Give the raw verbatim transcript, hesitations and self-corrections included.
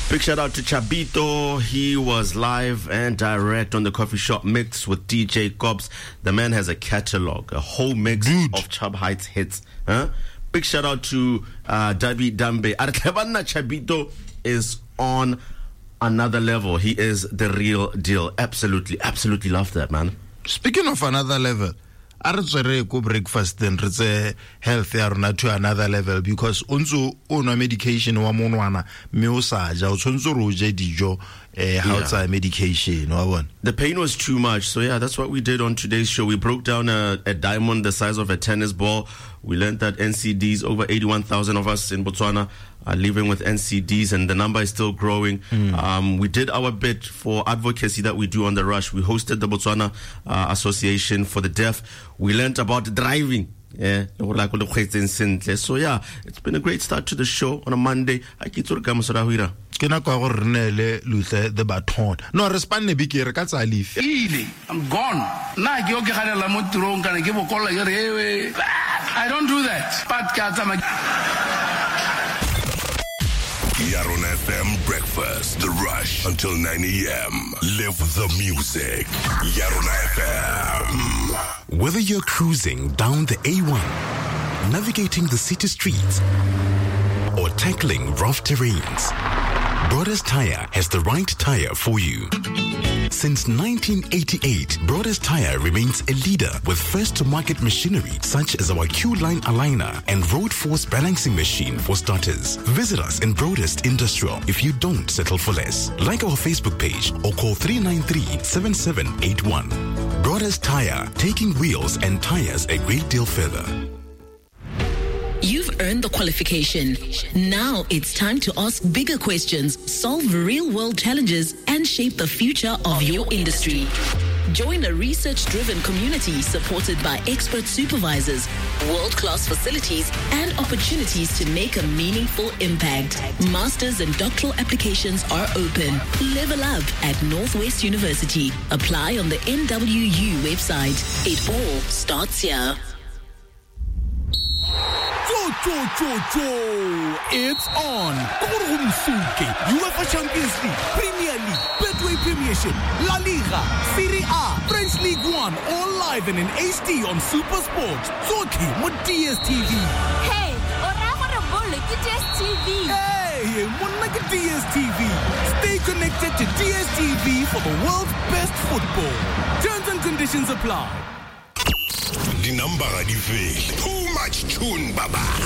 Big shout out to Chabito. He was live and direct on the Coffee Shop Mix with D J Cobbs. The man has a catalog, a whole mix Dude. of Chub Heights hits. Huh? Big shout out to uh, Dabi Dambe. Arklebana Chabito is on another level. He is the real deal. Absolutely, absolutely love that, man. Speaking of another level, I go breakfast then it's health to another level because unzu una medication wa monwana me usaja utsonzo roje dijo outside medication one. The pain was too much, so yeah, that's what we did on today's show. We broke down a, a diamond the size of a tennis ball. We learned that N C Ds, over eighty-one thousand of us in Botswana are living with N C Ds, and the number is still growing. Mm. Um, we did our bit for advocacy that we do on The Rush. We hosted the Botswana uh, Association for the Deaf. We learned about driving. Yeah, so yeah, it's been a great start to the show on a Monday. Kena kwa go rnele luthe the baton no respond bikere ka tsa leaf ile I'm gone na ke o ke ganela mo tirong kana ke bokolla ke rewe I don't do that but ka tsama Yarona F M breakfast The Rush until nine a.m. Live the music. Yarona F M. Whether you're cruising down the A one, navigating the city streets, or tackling rough terrains, Brothers Tire has the right tire for you. Since nineteen eighty-eight, Brothers Tire remains a leader with first-to-market machinery such as our Q-Line aligner and Road Force balancing machine for starters. Visit us in Broadest Industrial if you don't settle for less. Like our Facebook page or call three nine three, seven seven eight one. Brothers Tire, taking wheels and tires a great deal further. You've earned the qualification. Now it's time to ask bigger questions, solve real-world challenges, and shape the future of your industry. Join a research-driven community supported by expert supervisors, world-class facilities, and opportunities to make a meaningful impact. Masters and doctoral applications are open. Level up at Northwest University. Apply on the N W U website. It all starts here. Cho, cho, cho. It's on. UEFA Champions League, Premier League, Betway Premiership, La Liga, Serie A, French League One, all live and in H D on Super Sport. Zoki with D S T V. Hey, ora bolo ke D S T V. Hey, monna ke D S T V. Stay connected to D S T V for the world's best football. Terms and conditions apply. The number di fail. Too much tune, baba.